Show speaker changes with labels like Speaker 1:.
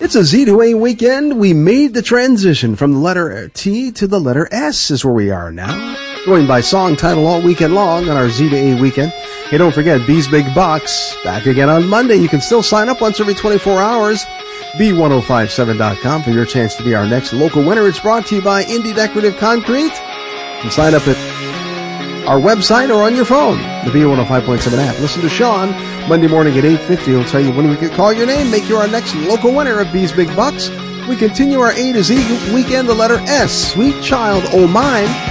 Speaker 1: It's a Z to A weekend. We made the transition from the letter T to the letter S is where we are now. Going by song title all weekend long on our Z to A weekend. Hey, don't forget, B's Big Bucks, back again on Monday. You can still sign up once every 24 hours. B1057.com for your chance to be our next local winner. It's brought to you by Indie Decorative Concrete. You can sign up at our website or on your phone, the B105.7 app. Listen to Sean Monday morning at 8:50. He'll tell you when we can call your name, make you our next local winner of B's Big Bucks. We continue our A to Z weekend, the letter S, Sweet Child O' Mine.